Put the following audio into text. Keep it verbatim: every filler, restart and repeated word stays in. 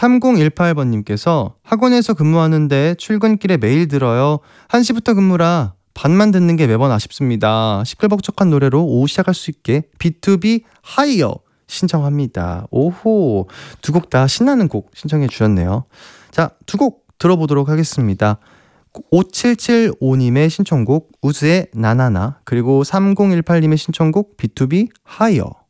삼공일팔 번님께서 학원에서 근무하는데 출근길에 매일 들어요. 한 시부터 근무라 반만 듣는 게 매번 아쉽습니다. 시끌벅적한 노래로 오후 시작할 수 있게 비투비 하이어 신청합니다. 오호, 두 곡 다 신나는 곡 신청해 주셨네요. 자, 두 곡 들어보도록 하겠습니다. 오칠칠오님의 신청곡 우즈의 나나나, 그리고 삼공일팔님의 신청곡 비투비 하이어.